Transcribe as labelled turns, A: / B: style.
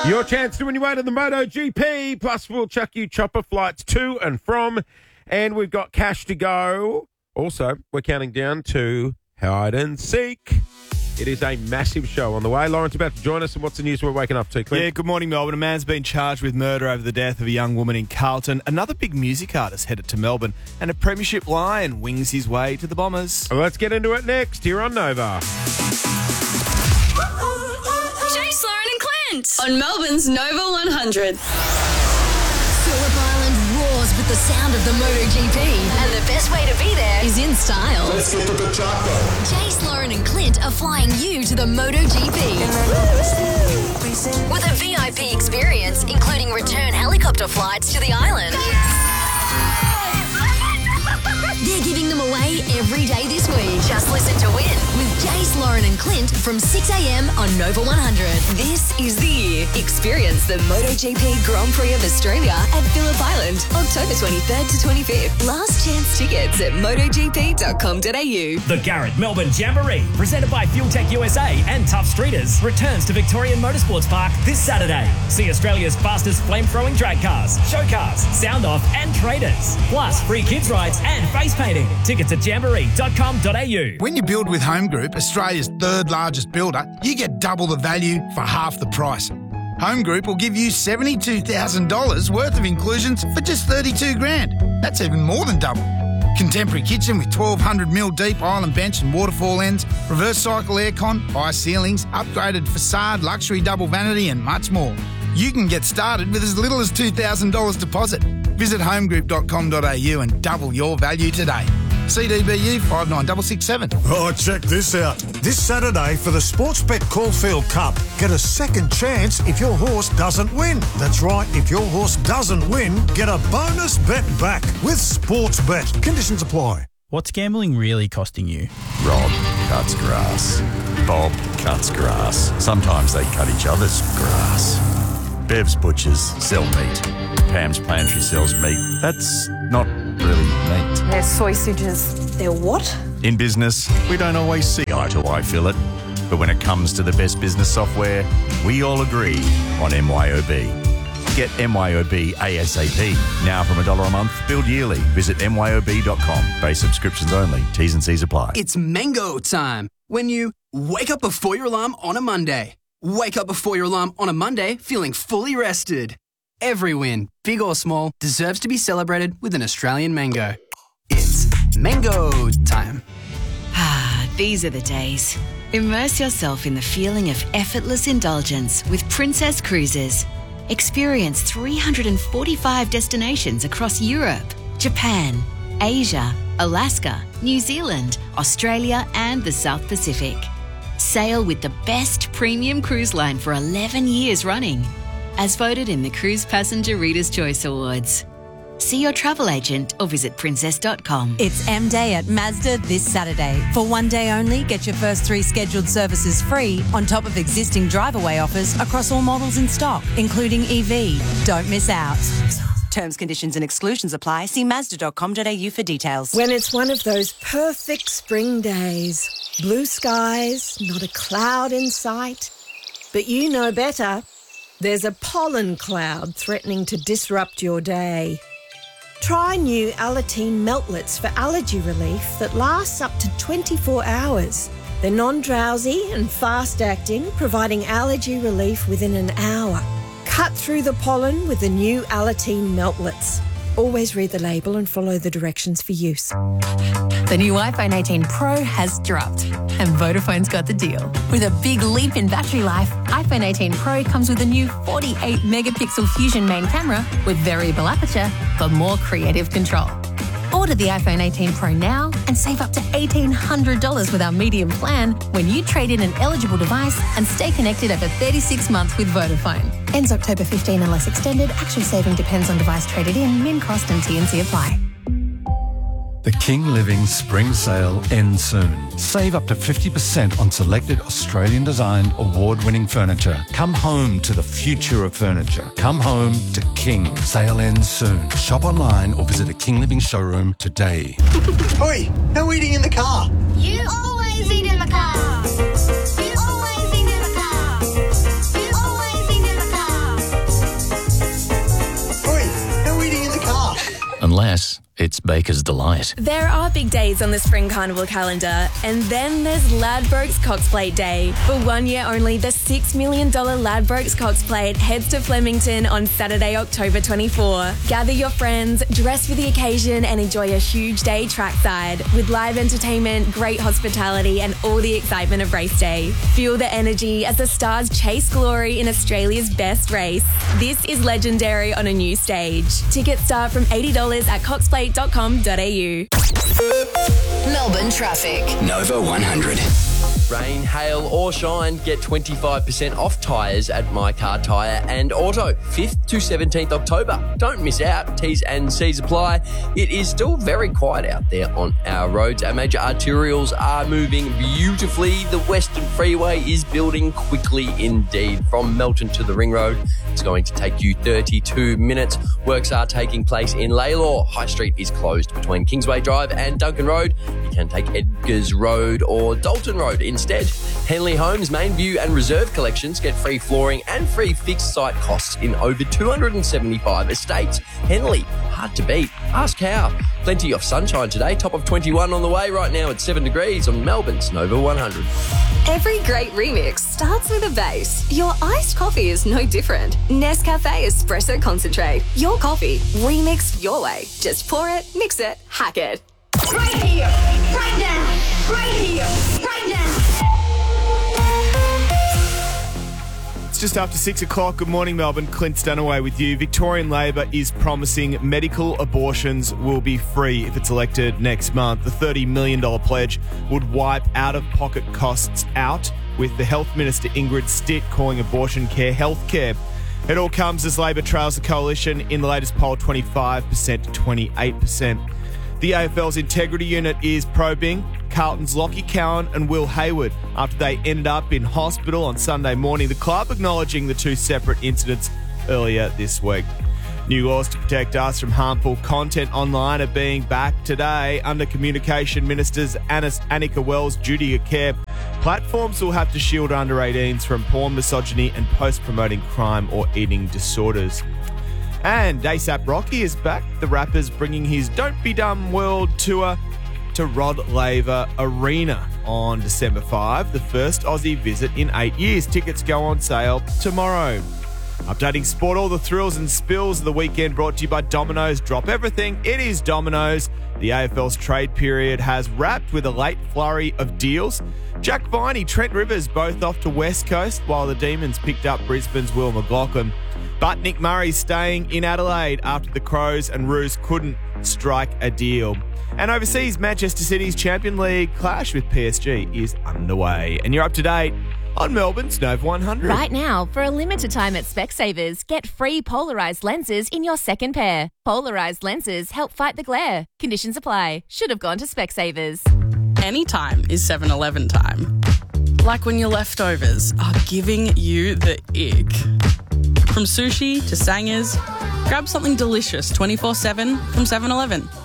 A: Your chance to win your way to the MotoGP. Plus, we'll chuck you chopper flights to and from. And we've got cash to go. Also, we're counting down to Hide and Seek. It is a massive show on the way. Lauren's about to join us. And what's the news we're waking up to, Clint?
B: Yeah, good morning, Melbourne. A man's been charged with murder over the death of a young woman in Carlton. Another big music artist headed to Melbourne. And a premiership Lion wings his way to the Bombers.
A: Well, let's get into it next here on Nova.
C: Jace, Lauren and Clint on Melbourne's Nova 100.
D: Phillip Island roars with the sound of the MotoGP.
C: And the best way to be there
D: Is in style.
E: Let's get to the chocolate.
D: Jace, Lauren and Clint are flying you to the MotoGP. With a VIP experience, including return helicopter flights to the island. They're giving them away every day this week. Just listen to win with Jace, Lauren and Clint from 6 a.m. on Nova 100. This is the year. Experience the MotoGP Grand Prix of Australia at Phillip Island, October 23rd to 25th. Last chance tickets at motogp.com.au.
F: The Garrett Melbourne Jamboree, presented by FuelTech USA and Tough Streeters, returns to Victorian Motorsports Park this Saturday. See Australia's fastest flame-throwing drag cars, show cars, sound-off and traders. Plus free kids rides and face painting. Tickets at jamboree.com.au.
G: When you build with Home Group, Australia's third largest builder, you get double the value for half the price. Home Group will give you $72,000 worth of inclusions for just $32,000. That's even more than double. Contemporary kitchen with 1,200mm deep island bench and waterfall ends, reverse cycle aircon, high ceilings, upgraded facade, luxury double vanity and much more. You can get started with as little as $2,000 deposit. Visit homegroup.com.au and double your value today. CDBU 59667.
E: Oh, check this out. This Saturday for the Sportsbet Caulfield Cup, get a second chance if your horse doesn't win. That's right, if your horse doesn't win, get a bonus bet back with Sportsbet. Conditions apply.
H: What's gambling really costing you?
I: Rob cuts grass. Bob cuts grass. Sometimes they cut each other's grass. Bev's Butchers sell meat. Pam's Pantry sells meat. That's not really meat.
J: They're sausages. They're what?
I: In business, we don't always see eye to eye, Phillip. But when it comes to the best business software, we all agree on MYOB. Get MYOB ASAP. Now from $1 a month, billed yearly. Visit myob.com. Base subscriptions only. T's and C's apply.
K: It's mango time. When you wake up before your alarm on a Monday. Wake up before your alarm on a Monday feeling fully rested. Every win, big or small, deserves to be celebrated with an Australian mango. It's mango time.
L: These are the days. Immerse yourself in the feeling of effortless indulgence with Princess Cruises. Experience 345 destinations across Europe, Japan, Asia, Alaska, New Zealand, Australia and the South Pacific. Sail with the best premium cruise line for 11 years running, as voted in the Cruise Passenger Reader's Choice Awards. See your travel agent or visit princess.com.
M: It's M-Day at Mazda this Saturday. For one day only, get your first 3 scheduled services free on top of existing drive-away offers across all models in stock, including EV. Don't miss out. Terms, conditions and exclusions apply. See Mazda.com.au for details.
J: When it's one of those perfect spring days, blue skies, not a cloud in sight. But you know better. There's a pollen cloud threatening to disrupt your day. Try new Alateen Meltlets for allergy relief that lasts up to 24 hours. They're non-drowsy and fast-acting, providing allergy relief within an hour. Cut through the pollen with the new Alateen Meltlets. Always read the label and follow the directions for use.
N: The new iPhone 18 Pro has dropped, and Vodafone's got the deal. With a big leap in battery life, iPhone 18 Pro comes with a new 48-megapixel Fusion main camera with variable aperture for more creative control. Order the iPhone 18 Pro now and save up to $1,800 with our medium plan when you trade in an eligible device and stay connected over 36 months with Vodafone. Ends October 15 unless extended. Actual saving depends on device traded in. Min cost and T&C apply.
O: The King Living Spring Sale ends soon. Save up to 50% on selected Australian-designed, award-winning furniture. Come home to the future of furniture. Come home to King. Sale ends soon. Shop online or visit a King Living showroom today.
P: Oi, no eating in the car.
Q: You always eat in the car. You always eat in the car. You always eat in the car.
R: gas, it's Baker's Delight.
S: There are big days on the Spring Carnival calendar, and then there's Ladbrokes Cox Plate Day. For 1 year only, the $6 million Ladbrokes Cox Plate heads to Flemington on Saturday, October 24. Gather your friends, dress for the occasion, and enjoy a huge day trackside with live entertainment, great hospitality, and all the excitement of race day. Feel the energy as the stars chase glory in Australia's best race. This is legendary on a new stage. Tickets start from $80 at coxplate.com.au.
D: Melbourne traffic.
T: Nova 100. Rain, hail or shine, get 25% off tyres at My Car Tyre and Auto, 5th to 17th October. Don't miss out, T's and C's apply. It is still very quiet out there on our roads. Our major arterials are moving beautifully. The Western Freeway is building quickly indeed. From Melton to the Ring Road, it's going to take you 32 minutes. Works are taking place in Laylaw. High Street is closed between Kingsway Drive and Duncan Road. You can take Edgars Road or Dalton Road instead. Henley Homes, Mainview and Reserve collections get free flooring and free fixed site costs in over 275 estates. Henley, hard to beat. Ask how. Plenty of sunshine today, top of 21 on the way right now at 7 degrees on Melbourne's Nova 100.
U: Every great remix starts with a bass. Your iced coffee is no different. Nescafe Espresso Concentrate. Your coffee, remixed your way. Just pour it, mix it, hack it.
Q: Right here, right now, right here, right now.
B: It's just after 6 o'clock. Good morning, Melbourne. Clint Stanaway with you. Victorian Labor is promising medical abortions will be free if it's elected next month. The $30 million pledge would wipe out-of-pocket costs out, with the Health Minister Ingrid Stitt calling abortion care healthcare. It all comes as Labor trails the coalition in the latest poll 25% to 28%. The AFL's Integrity Unit is probing Carlton's Lockie Cowan and Will Hayward after they ended up in hospital on Sunday morning. The club acknowledging the two separate incidents earlier this week. New laws to protect us from harmful content online are being backed today under Communication Ministers Annika Wells' duty of care. Platforms will have to shield under 18s from porn, misogyny and post-promoting crime or eating disorders. And ASAP Rocky is back. The rapper's bringing his Don't Be Dumb World Tour to Rod Laver Arena on December 5, the first Aussie visit in 8 years. Tickets go on sale tomorrow. Updating sport, all the thrills and spills of the weekend brought to you by Domino's. Drop everything, it is Domino's. The AFL's trade period has wrapped with a late flurry of deals. Jack Viney, Trent Rivers both off to West Coast, while the Demons picked up Brisbane's Will McLaughlin. But Nick Murray's staying in Adelaide after the Crows and Roos couldn't strike a deal. And overseas, Manchester City's Champions League clash with PSG is underway. And you're up to date on Melbourne's Nova 100.
V: Right now, for a limited time at Specsavers, get free polarised lenses in your second pair. Polarised lenses help fight the glare. Conditions apply. Should have gone to Specsavers.
W: Anytime is 7-Eleven time. Like when your leftovers are giving you the ick. From sushi to sangers, grab something delicious 24/7 from 7-Eleven.